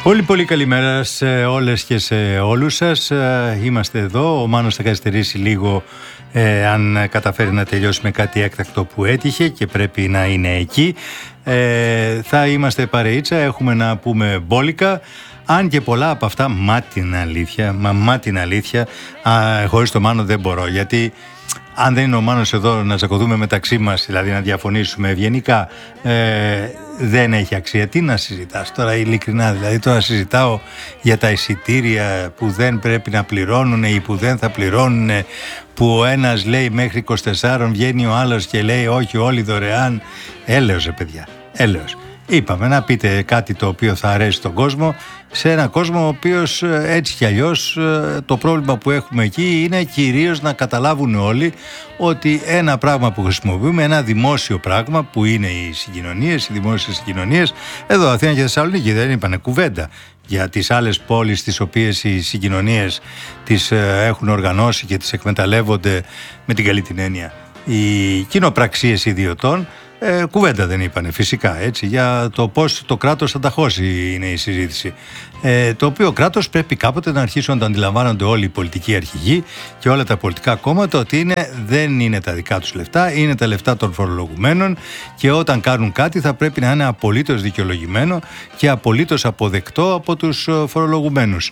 Πολύ καλημέρα σε όλες και σε όλους σας. Είμαστε εδώ. Ο Μάνος θα καθυστερήσει λίγο αν καταφέρει να τελειώσει με κάτι έκτακτο που έτυχε και πρέπει να είναι εκεί. Θα είμαστε παρεΐτσα, έχουμε να πούμε μπόλικα. Αν και πολλά από αυτά, μα την αλήθεια, χωρίς το Μάνο δεν μπορώ. Γιατί αν δεν είναι ο Μάνος εδώ να τσακωθούμε μεταξύ μας, δηλαδή να διαφωνήσουμε ευγενικά, δεν έχει αξία. Τι να συζητάς τώρα, ειλικρινά? Δηλαδή τώρα συζητάω για τα εισιτήρια που δεν πρέπει να πληρώνουν ή που δεν θα πληρώνουν, που ο ένας λέει μέχρι 24, βγαίνει ο άλλος και λέει όχι, όλοι δωρεάν. Έλεος, παιδιά, έλεος. Είπαμε να πείτε κάτι το οποίο θα αρέσει τον κόσμο, σε έναν κόσμο ο οποίος έτσι κι αλλιώς το πρόβλημα που έχουμε εκεί είναι κυρίως να καταλάβουν όλοι ότι ένα πράγμα που χρησιμοποιούμε, ένα δημόσιο πράγμα που είναι οι συγκοινωνίες, οι δημόσιες συγκοινωνίες, εδώ Αθήνα και Θεσσαλονίκη δεν είπανε κουβέντα για τις άλλες πόλεις τις οποίες οι συγκοινωνίες τις έχουν οργανώσει και τις εκμεταλλεύονται με την καλή την έννοια οι κοινοπραξίες ιδιωτών. Κουβέντα δεν είπανε φυσικά, έτσι, για το πώς το κράτος θα τα χώσει είναι η συζήτηση, το οποίο κράτος πρέπει κάποτε να αρχίσουν να το αντιλαμβάνονται όλοι οι πολιτικοί αρχηγοί και όλα τα πολιτικά κόμματα ότι δεν είναι τα δικά τους λεφτά, είναι τα λεφτά των φορολογουμένων και όταν κάνουν κάτι θα πρέπει να είναι απολύτως δικαιολογημένο και απολύτως αποδεκτό από τους φορολογουμένους,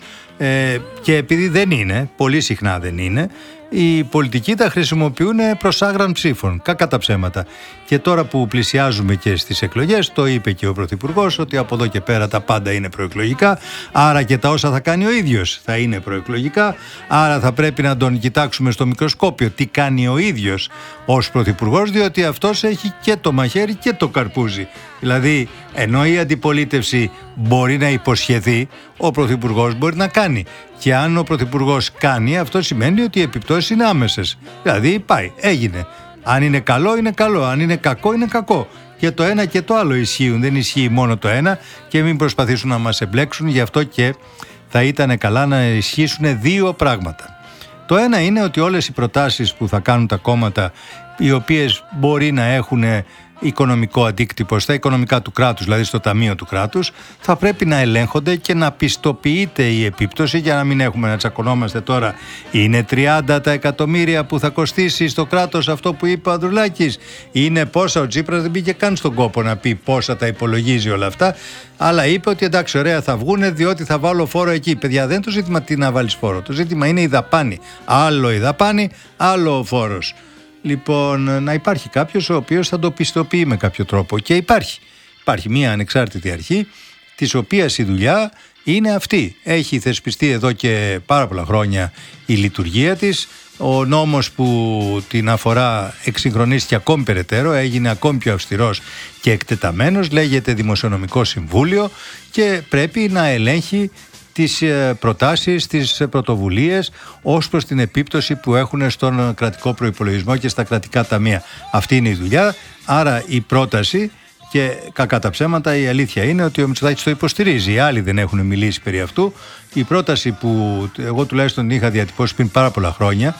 και επειδή δεν είναι, πολύ συχνά δεν είναι, οι πολιτικοί τα χρησιμοποιούν προς άγραν ψήφων, κακά τα ψέματα. Και τώρα που πλησιάζουμε και στις εκλογές, το είπε και ο Πρωθυπουργός ότι από εδώ και πέρα τα πάντα είναι προεκλογικά, άρα και τα όσα θα κάνει ο ίδιος θα είναι προεκλογικά, άρα θα πρέπει να τον κοιτάξουμε στο μικροσκόπιο τι κάνει ο ίδιος ως Πρωθυπουργός, διότι αυτός έχει και το μαχαίρι και το καρπούζι. Δηλαδή, ενώ η αντιπολίτευση μπορεί να υποσχεθεί, ο Πρωθυπουργός μπορεί να κάνει. Και αν ο Πρωθυπουργός κάνει, αυτό σημαίνει ότι οι επιπτώσεις είναι άμεσες. Δηλαδή, πάει, έγινε. Αν είναι καλό, είναι καλό. Αν είναι κακό, είναι κακό. Και το ένα και το άλλο ισχύουν. Δεν ισχύει μόνο το ένα και μην προσπαθήσουν να μας εμπλέξουν. Γι' αυτό και θα ήταν καλά να ισχύσουν δύο πράγματα. Το ένα είναι ότι όλες οι προτάσεις που θα κάνουν τα κόμματα, οι οποίες μπορεί να έχουν οικονομικό αντίκτυπο στα οικονομικά του κράτους, δηλαδή στο ταμείο του κράτους, θα πρέπει να ελέγχονται και να πιστοποιείται η επίπτωση, για να μην έχουμε να τσακωνόμαστε τώρα. Είναι 30 τα εκατομμύρια που θα κοστίσει στο κράτος αυτό που είπε ο Ανδρουλάκης, είναι πόσα? Ο Τσίπρας δεν πήγε καν στον κόπο να πει πόσα τα υπολογίζει όλα αυτά, αλλά είπε ότι εντάξει, ωραία, θα βγούνε διότι θα βάλω φόρο εκεί. Παιδιά, δεν είναι το ζήτημα τι να βάλεις φόρο, το ζήτημα είναι η δαπάνη. Άλλο η δαπάνη, άλλο ο φόρος. Λοιπόν, να υπάρχει κάποιος ο οποίος θα το πιστοποιεί με κάποιο τρόπο, και υπάρχει μια ανεξάρτητη αρχή της οποίας η δουλειά είναι αυτή. Έχει θεσπιστεί εδώ και πάρα πολλά χρόνια η λειτουργία της. Ο νόμος που την αφορά εξυγχρονίστηκε ακόμη περαιτέρω, έγινε ακόμη πιο αυστηρός και εκτεταμένος, λέγεται Δημοσιονομικό Συμβούλιο και πρέπει να ελέγχει τις προτάσεις, τις πρωτοβουλίες ως προς την επίπτωση που έχουν στον κρατικό προϋπολογισμό και στα κρατικά ταμεία. Αυτή είναι η δουλειά, άρα η πρόταση, και κακά τα ψέματα η αλήθεια είναι ότι ο Μητσοτάκης το υποστηρίζει, οι άλλοι δεν έχουν μιλήσει περί αυτού. Η πρόταση που εγώ τουλάχιστον είχα διατυπώσει πριν πάρα πολλά χρόνια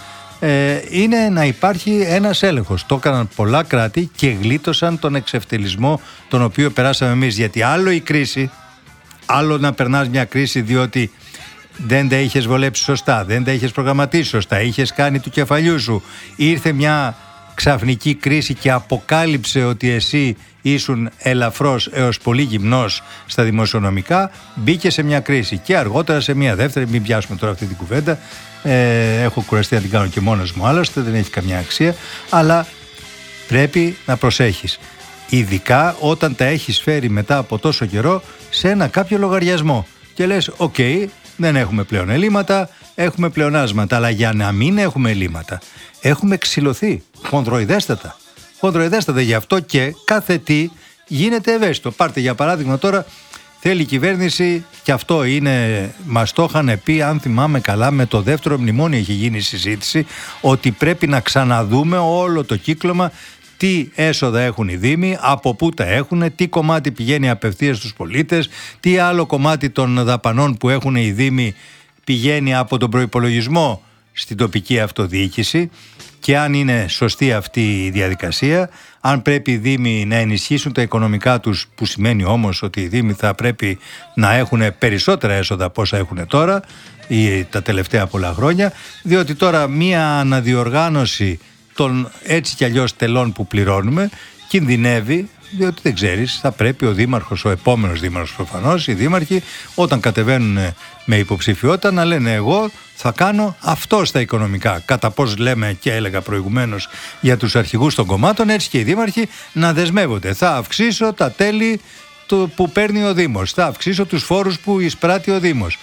είναι να υπάρχει ένας έλεγχος. Το έκαναν πολλά κράτη και γλίτωσαν τον εξευτελισμό τον οποίο περάσαμε εμείς, γιατί άλλο η κρίση, άλλο να περνάς μια κρίση διότι δεν τα είχες βολέψει σωστά, δεν τα είχες προγραμματίσει σωστά, είχες κάνει του κεφαλιού σου, ήρθε μια ξαφνική κρίση και αποκάλυψε ότι εσύ ήσουν ελαφρώς έως πολύ γυμνός στα δημοσιονομικά, μπήκε σε μια κρίση και αργότερα σε μια δεύτερη. Μην πιάσουμε τώρα αυτή την κουβέντα, έχω κουραστεί να την κάνω και μόνος μου, άλλωστε δεν έχει καμιά αξία, αλλά πρέπει να προσέχεις, ειδικά όταν τα έχεις φέρει μετά από τόσο καιρό σε ένα κάποιο λογαριασμό και λες οκ, δεν έχουμε πλέον ελλείμματα, έχουμε πλεονάσματα, αλλά για να μην έχουμε ελλείμματα έχουμε ξυλωθεί χονδροειδέστατα, γι' αυτό και κάθε τι γίνεται ευαίσθητο. Πάρτε για παράδειγμα τώρα, θέλει η κυβέρνηση, και αυτό είναι, μας το είχαν πει, αν θυμάμαι καλά, με το δεύτερο μνημόνιο έχει γίνει η συζήτηση, ότι πρέπει να ξαναδούμε όλο το κύκλωμα, τι έσοδα έχουν οι Δήμοι, από πού τα έχουν, τι κομμάτι πηγαίνει απευθείας στους πολίτες, τι άλλο κομμάτι των δαπανών που έχουν οι Δήμοι πηγαίνει από τον προϋπολογισμό στην τοπική αυτοδιοίκηση και αν είναι σωστή αυτή η διαδικασία, αν πρέπει οι Δήμοι να ενισχύσουν τα οικονομικά τους, που σημαίνει όμως ότι οι Δήμοι θα πρέπει να έχουν περισσότερα έσοδα από όσα έχουν τώρα ή τα τελευταία πολλά χρόνια, διότι τώρα μία αναδιοργάνωση των έτσι κι αλλιώς τελών που πληρώνουμε κινδυνεύει, διότι δεν ξέρεις, θα πρέπει ο δήμαρχος, ο επόμενος δήμαρχος προφανώς, οι δήμαρχοι όταν κατεβαίνουν με υποψηφιότητα να λένε εγώ θα κάνω αυτό στα οικονομικά. Κατά πώς λέμε και έλεγα προηγουμένως για τους αρχηγούς των κομμάτων, έτσι και οι δήμαρχοι να δεσμεύονται. Θα αυξήσω τα τέλη που παίρνει ο Δήμος, θα αυξήσω τους φόρους που εισπράττει ο Δήμος.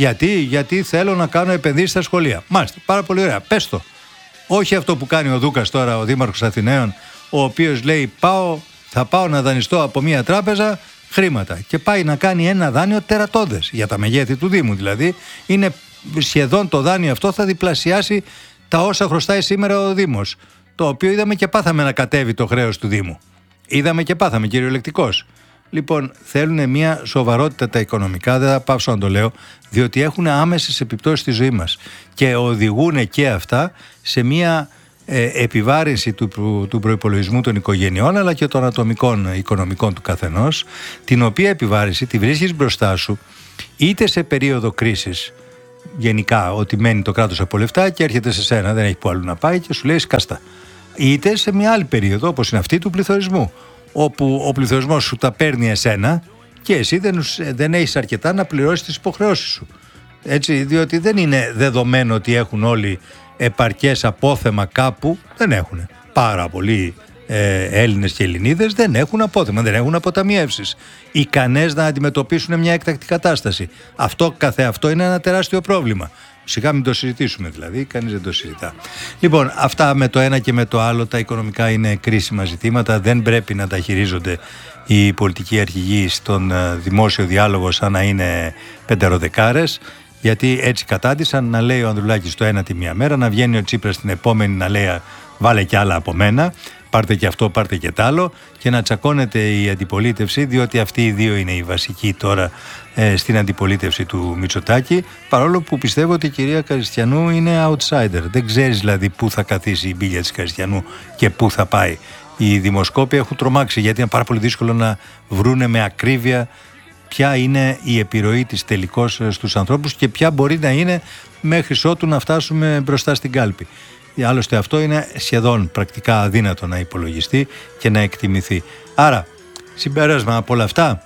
Γιατί θέλω να κάνω επενδύσεις στα σχολεία. Μάλιστα, πάρα πολύ ωραία, πες το. Όχι αυτό που κάνει ο Δούκας τώρα, ο Δήμαρχος Αθηναίων, ο οποίος λέει θα πάω να δανειστώ από μια τράπεζα χρήματα και πάει να κάνει ένα δάνειο τερατώδες για τα μεγέθη του Δήμου. Δηλαδή είναι σχεδόν το δάνειο αυτό θα διπλασιάσει τα όσα χρωστάει σήμερα ο Δήμος, το οποίο είδαμε και πάθαμε να κατέβει το χρέος του Δήμου. Είδαμε και πάθαμε κυριολεκτικώς. Λοιπόν, θέλουν μια σοβαρότητα τα οικονομικά, δεν θα πάψω να το λέω, διότι έχουν άμεσες επιπτώσεις στη ζωή μας και οδηγούν και αυτά σε μια επιβάρυνση του προϋπολογισμού των οικογενειών αλλά και των ατομικών οικονομικών του καθενός, την οποία επιβάρυνση τη βρίσκεις μπροστά σου είτε σε περίοδο κρίσης, γενικά ότι μένει το κράτος από λεφτά και έρχεται σε σένα, δεν έχει που αλλού να πάει και σου λέει σκάστα, είτε σε μια άλλη περίοδο όπως είναι αυτή του πληθωρισμού, όπου ο πληθωρισμός σου τα παίρνει εσένα και εσύ δεν έχεις αρκετά να πληρώσεις τις υποχρεώσεις σου. Έτσι, διότι δεν είναι δεδομένο ότι έχουν όλοι επαρκές απόθεμα κάπου, δεν έχουν. Πάρα πολλοί Έλληνες και Ελληνίδες δεν έχουν απόθεμα, δεν έχουν αποταμιεύσεις ικανές να αντιμετωπίσουν μια έκτακτη κατάσταση. Αυτό καθεαυτό είναι ένα τεράστιο πρόβλημα. Σιγά μην το συζητήσουμε δηλαδή, κανείς δεν το συζητά. Λοιπόν, αυτά με το ένα και με το άλλο, τα οικονομικά είναι κρίσιμα ζητήματα, δεν πρέπει να τα χειρίζονται οι πολιτικοί αρχηγοί στον δημόσιο διάλογο σαν να είναι πεντεροδεκάρες, γιατί έτσι κατάντησαν να λέει ο Ανδρουλάκης το ένα τη μία μέρα, να βγαίνει ο Τσίπρας την επόμενη να λέει βάλε κι άλλα από μένα, πάρτε και αυτό, πάρτε και τ' άλλο, και να τσακώνεται η αντιπολίτευση, διότι αυτοί οι δύο είναι οι βασικοί τώρα στην αντιπολίτευση του Μητσοτάκη, παρόλο που πιστεύω ότι η κυρία Καριστιανού είναι outsider. Δεν ξέρεις δηλαδή πού θα καθίσει η μπίλια της Καριστιανού και πού θα πάει. Οι δημοσκόποι έχουν τρομάξει, γιατί είναι πάρα πολύ δύσκολο να βρούνε με ακρίβεια ποια είναι η επιρροή της τελικώς στους ανθρώπους και ποια μπορεί να είναι μέχρι ότου να φτάσουμε μπροστά στην κάλπη. Άλλωστε αυτό είναι σχεδόν πρακτικά αδύνατο να υπολογιστεί και να εκτιμηθεί. Άρα, συμπέρασμα από όλα αυτά,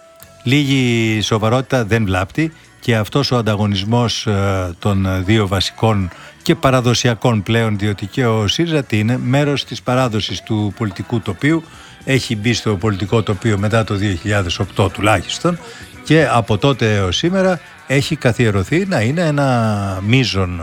λίγη σοβαρότητα δεν βλάπτει και αυτός ο ανταγωνισμός των δύο βασικών και παραδοσιακών πλέον, διότι και ο ΣΥΡΙΖΑ είναι μέρος της παράδοσης του πολιτικού τοπίου, έχει μπει στο πολιτικό τοπίο μετά το 2008 τουλάχιστον και από τότε έως σήμερα έχει καθιερωθεί να είναι ένα μείζον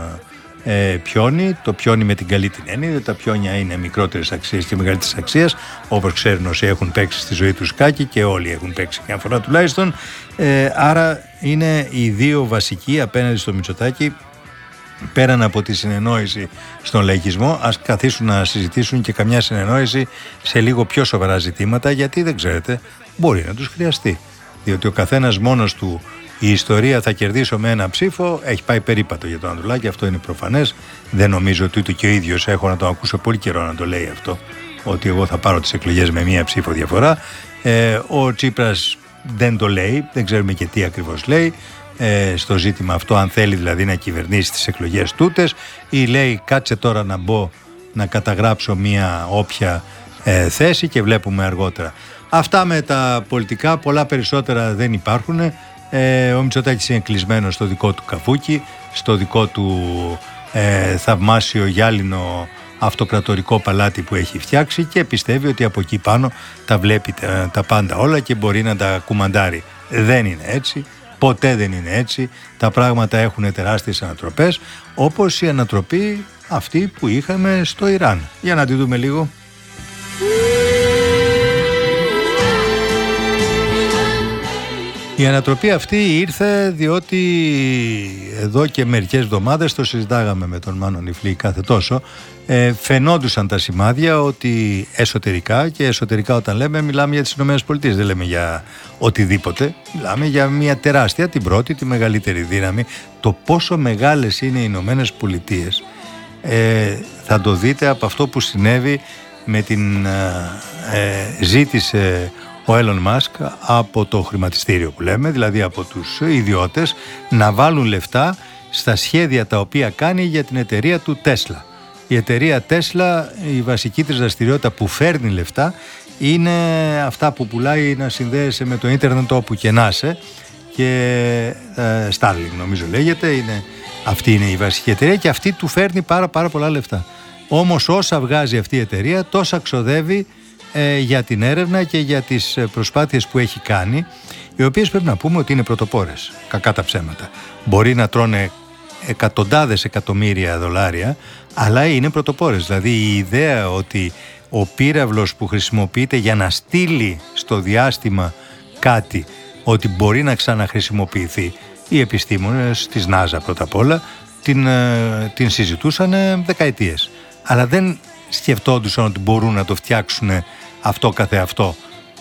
πιόνι, το πιόνι με την καλή την έννοια, διότι τα πιόνια είναι μικρότερες αξίες και μεγαλύτερες αξίες, όπως ξέρουν όσοι έχουν παίξει στη ζωή τους σκάκι και όλοι έχουν παίξει μια φορά τουλάχιστον. Άρα είναι οι δύο βασικοί απέναντι στο Μητσοτάκη. Πέραν από τη συνεννόηση στον λαϊκισμό, ας καθίσουν να συζητήσουν και καμιά συνεννόηση σε λίγο πιο σοβαρά ζητήματα, γιατί δεν ξέρετε, μπορεί να τους χρειαστεί. Διότι ο καθένας μόνος του, η ιστορία θα κερδίσω με ένα ψήφο, έχει πάει περίπατο για τον Ανδρουλάκη, αυτό είναι προφανές. Δεν νομίζω ότι ούτε και ο ίδιος, έχω να τον ακούσω πολύ καιρό να το λέει αυτό, ότι εγώ θα πάρω τις εκλογές με μία ψήφο διαφορά. Ο Τσίπρας δεν το λέει, δεν ξέρουμε και τι ακριβώς λέει στο ζήτημα αυτό, αν θέλει δηλαδή να κυβερνήσει τις εκλογές τούτες, ή λέει κάτσε τώρα να μπω να καταγράψω μία όποια θέση και βλέπουμε αργότερα. Αυτά με τα πολιτικά, πολλά περισσότερα δεν υπάρχουν. Ο Μητσοτάκης είναι κλεισμένος στο δικό του καφούκι, στο δικό του θαυμάσιο γυάλινο αυτοκρατορικό παλάτι που έχει φτιάξει και πιστεύει ότι από εκεί πάνω τα βλέπει τα πάντα όλα και μπορεί να τα κουμαντάρει. Δεν είναι έτσι, ποτέ δεν είναι έτσι. Τα πράγματα έχουν τεράστιες ανατροπές, όπως η ανατροπή αυτή που είχαμε στο Ιράν. Για να τη δούμε λίγο. Η ανατροπή αυτή ήρθε διότι εδώ και μερικές εβδομάδες, το συζητάγαμε με τον Μάνο Νιφλή κάθε τόσο, φαινόντουσαν τα σημάδια ότι εσωτερικά, και εσωτερικά όταν λέμε μιλάμε για τις ΗΠΑ, δεν λέμε για οτιδήποτε, μιλάμε για μια τεράστια, την πρώτη, τη μεγαλύτερη δύναμη. Το πόσο μεγάλες είναι οι ΗΠΑ θα το δείτε από αυτό που συνέβη με την ζήτησε ο Elon Musk από το χρηματιστήριο που λέμε, δηλαδή από τους ιδιώτες, να βάλουν λεφτά στα σχέδια τα οποία κάνει για την εταιρεία του Tesla. Η εταιρεία Tesla, η βασική της δραστηριότητα που φέρνει λεφτά είναι αυτά που πουλάει, να συνδέεσαι με το ίντερνετ όπου και να είσαι, και Starlink νομίζω λέγεται, αυτή είναι η βασική εταιρεία και αυτή του φέρνει πάρα πολλά λεφτά. Όμως όσα βγάζει αυτή η εταιρεία τόσα ξοδεύει για την έρευνα και για τις προσπάθειες που έχει κάνει, οι οποίες πρέπει να πούμε ότι είναι πρωτοπόρες, κακά τα ψέματα. Μπορεί να τρώνε εκατοντάδες εκατομμύρια δολάρια, αλλά είναι πρωτοπόρες. Δηλαδή η ιδέα ότι ο πύραυλος που χρησιμοποιείται για να στείλει στο διάστημα κάτι, ότι μπορεί να ξαναχρησιμοποιηθεί, οι επιστήμονες της NASA πρώτα απ' όλα την συζητούσαν δεκαετίες, αλλά δεν σκεφτόντουσαν ότι μπορούν να το φτιάξουν αυτό καθεαυτό,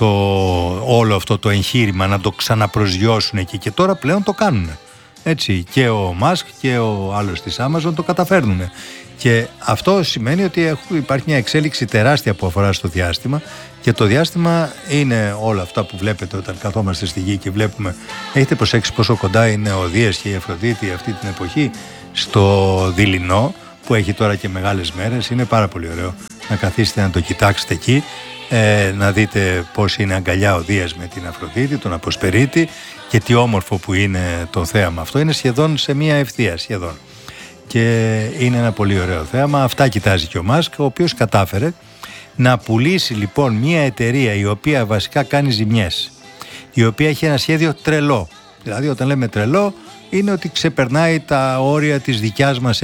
όλο αυτό το εγχείρημα, να το ξαναπροσγειώσουν εκεί, και τώρα πλέον το κάνουν. Έτσι, και ο Μάσκ και ο άλλος της Amazon το καταφέρνουν. Και αυτό σημαίνει ότι υπάρχει μια εξέλιξη τεράστια που αφορά στο διάστημα, και το διάστημα είναι όλα αυτά που βλέπετε όταν καθόμαστε στη γη και βλέπουμε. Έχετε προσέξει πόσο κοντά είναι ο Δίας και η Αφροδίτη αυτή την εποχή στο δειλινό, που έχει τώρα και μεγάλες μέρες? Είναι πάρα πολύ ωραίο να καθίσετε να το κοιτάξετε εκεί, να δείτε πώς είναι αγκαλιά ο Δίας με την Αφροδίτη, τον Αποσπερίτη, και τι όμορφο που είναι το θέαμα αυτό. Είναι σχεδόν σε μία ευθεία, σχεδόν. Και είναι ένα πολύ ωραίο θέαμα. Αυτά κοιτάζει και ο Μάσκ, ο οποίος κατάφερε να πουλήσει λοιπόν μία εταιρεία η οποία βασικά κάνει ζημιές, η οποία έχει ένα σχέδιο τρελό. Δηλαδή όταν λέμε τρελό είναι ότι ξεπερνάει τα όρια της δικιάς μας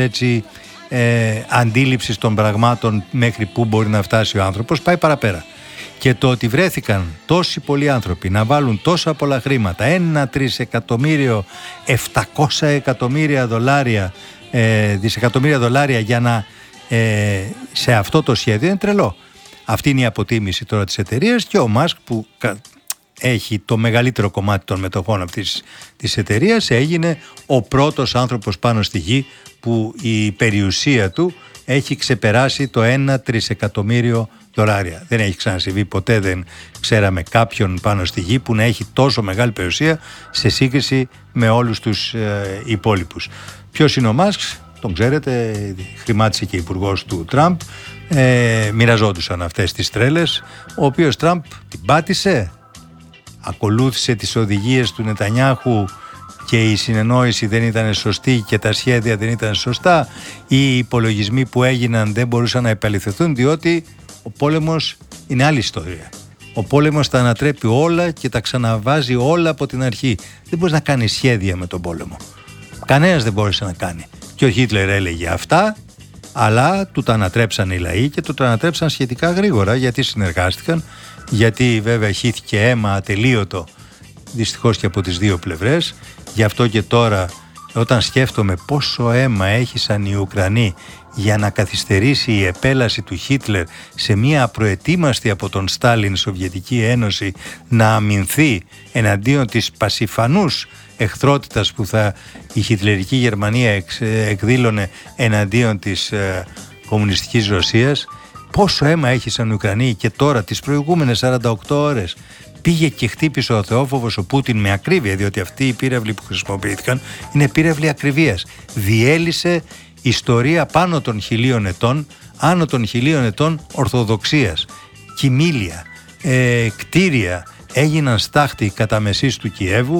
αντίληψης των πραγμάτων, μέχρι που μπορεί να φτάσει ο άνθρωπος, πάει παραπέρα. Και το ότι βρέθηκαν τόσοι πολλοί άνθρωποι να βάλουν τόσα πολλά χρήματα, 1.700.000.000 δολάρια, δισεκατομμύρια δολάρια για να, σε αυτό το σχέδιο, είναι τρελό. Αυτή είναι η αποτίμηση τώρα της εταιρείας, και ο Μάσκ, που έχει το μεγαλύτερο κομμάτι των μετοχών αυτής της εταιρείας, έγινε ο πρώτος άνθρωπος πάνω στη γη που η περιουσία του έχει ξεπεράσει το 1 τρισεκατομμύριο δολάρια. Δεν έχει ξανασυμβεί ποτέ, δεν ξέραμε κάποιον πάνω στη γη που να έχει τόσο μεγάλη περιουσία σε σύγκριση με όλους τους υπόλοιπους. Ποιος είναι ο Μάσκ? Τον ξέρετε, χρημάτισε και υπουργός του Τραμπ, μοιραζόντουσαν αυτές τις τρέλες, ο οποίος Τραμπ την πάτησε, ακολούθησε τις οδηγίες του Νετανιάχου και η συνεννόηση δεν ήταν σωστή και τα σχέδια δεν ήταν σωστά, ή οι υπολογισμοί που έγιναν δεν μπορούσαν να επαληθευτούν, διότι ο πόλεμος είναι άλλη ιστορία. Ο πόλεμος τα ανατρέπει όλα και τα ξαναβάζει όλα από την αρχή. Δεν μπορείς να κάνεις σχέδια με τον πόλεμο. Κανένας δεν μπόρεσε να κάνει. Και ο Χίτλερ έλεγε αυτά, αλλά του τα ανατρέψαν οι λαοί, και του τα ανατρέψαν σχετικά γρήγορα, γιατί συνεργάστηκαν, γιατί βέβαια χύθηκε αίμα ατελείωτο, δυστυχώς και από τις δύο πλευρές. Γι' αυτό και τώρα, όταν σκέφτομαι πόσο αίμα έχησαν οι Ουκρανοί για να καθυστερήσει η επέλαση του Χίτλερ σε μια προετοίμαστη από τον Στάλιν Σοβιετική Ένωση να αμυνθεί εναντίον της πασιφανούς εχθρότητας που η χιτλερική Γερμανία εκδήλωνε εναντίον της κομμουνιστικής Ρωσίας, πόσο αίμα έχησαν οι Ουκρανοί. Και τώρα τις προηγούμενες 48 ώρες πήγε και χτύπησε ο θεόφοβος ο Πούτιν με ακρίβεια, διότι αυτοί οι πύραυλοι που χρησιμοποιήθηκαν είναι πύραυλοι ακριβίας. Διέλυσε ιστορία πάνω των 1.000 ετών, άνω των 1.000 ετών ορθοδοξίας, κοιμήλια, κτίρια έγιναν στάχτη κατά μεσής του Κιέβου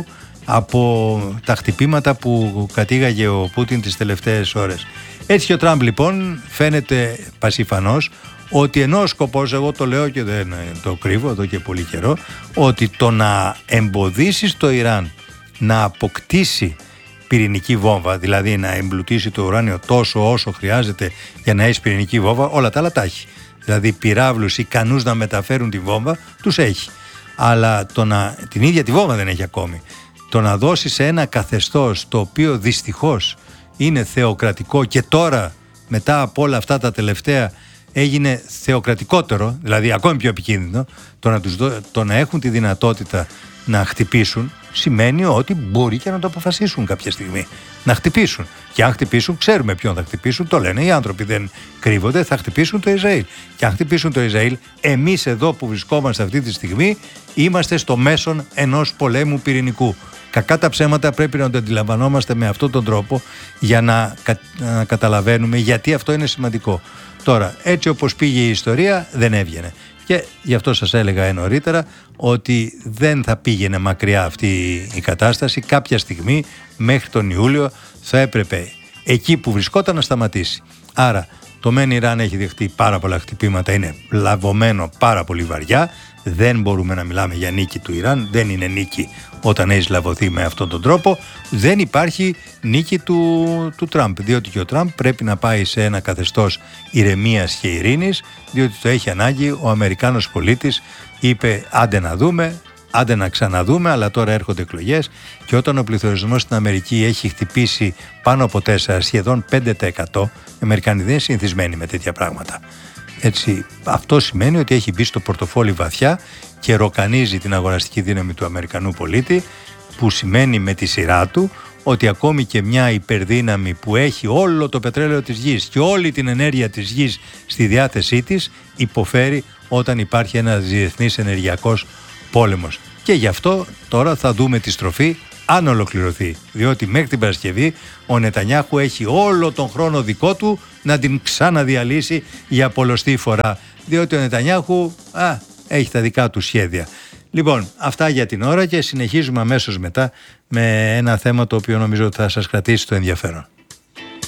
από τα χτυπήματα που κατήγαγε ο Πούτιν τις τελευταίες ώρες. Έτσι και ο Τραμπ λοιπόν φαίνεται πασιφανός ότι ενώ ο σκοπός, εγώ το λέω και δεν το κρύβω εδώ και πολύ καιρό, ότι το να εμποδίσει το Ιράν να αποκτήσει πυρηνική βόμβα, δηλαδή να εμπλουτίσει το ουράνιο τόσο όσο χρειάζεται για να έχει πυρηνική βόμβα, όλα τα άλλα τα έχει. Δηλαδή πυράβλους ικανούς να μεταφέρουν τη βόμβα τους έχει. Αλλά την ίδια τη βόμβα δεν έχει ακόμη. Το να δώσει σε ένα καθεστώς το οποίο δυστυχώς είναι θεοκρατικό, και τώρα μετά από όλα αυτά τα τελευταία έγινε θεοκρατικότερο, δηλαδή ακόμη πιο επικίνδυνο, το να έχουν τη δυνατότητα να χτυπήσουν σημαίνει ότι μπορεί και να το αποφασίσουν κάποια στιγμή. Να χτυπήσουν. Και αν χτυπήσουν, ξέρουμε ποιον θα χτυπήσουν. Το λένε οι άνθρωποι, δεν κρύβονται. Θα χτυπήσουν το Ισραήλ. Και αν χτυπήσουν το Ισραήλ, εμείς εδώ που βρισκόμαστε αυτή τη στιγμή, είμαστε στο μέσον ενός πολέμου πυρηνικού. Κακά τα ψέματα πρέπει να το αντιλαμβανόμαστε με αυτόν τον τρόπο για να καταλαβαίνουμε γιατί αυτό είναι σημαντικό. Τώρα, έτσι όπως πήγε η ιστορία, δεν έβγαινε. Και γι' αυτό σας έλεγα νωρίτερα ότι δεν θα πήγαινε μακριά αυτή η κατάσταση. Κάποια στιγμή μέχρι τον Ιούλιο θα έπρεπε εκεί που βρισκόταν να σταματήσει. Άρα το μεν Ιράν έχει δεχτεί πάρα πολλά χτυπήματα, είναι λαβωμένο πάρα πολύ βαριά. Δεν μπορούμε να μιλάμε για νίκη του Ιράν, δεν είναι νίκη όταν έχει λαβωθεί με αυτόν τον τρόπο. Δεν υπάρχει νίκη του Τραμπ, διότι και ο Τραμπ πρέπει να πάει σε ένα καθεστώς ηρεμίας και ειρήνης, διότι το έχει ανάγκη. Ο Αμερικάνος πολίτης είπε άντε να δούμε, άντε να ξαναδούμε, αλλά τώρα έρχονται εκλογές και όταν ο πληθωρισμός στην Αμερική έχει χτυπήσει πάνω από 4, σχεδόν 5%, οι Αμερικανοί δεν είναι συνηθισμένοι με τέτοια πράγματα. Έτσι, αυτό σημαίνει ότι έχει μπει στο πορτοφόλι βαθιά και ροκανίζει την αγοραστική δύναμη του Αμερικανού πολίτη, που σημαίνει με τη σειρά του ότι ακόμη και μια υπερδύναμη που έχει όλο το πετρέλαιο της γης και όλη την ενέργεια της γης στη διάθεσή της υποφέρει όταν υπάρχει ένας διεθνής ενεργειακός πόλεμος. Και γι' αυτό τώρα θα δούμε τη στροφή αν ολοκληρωθεί, διότι μέχρι την Παρασκευή ο Νετανιάχου έχει όλο τον χρόνο δικό του να την ξαναδιαλύσει για πολλοστή φορά, διότι ο Νετανιάχου έχει τα δικά του σχέδια. Λοιπόν, αυτά για την ώρα και συνεχίζουμε αμέσως μετά με ένα θέμα το οποίο νομίζω ότι θα σας κρατήσει το ενδιαφέρον.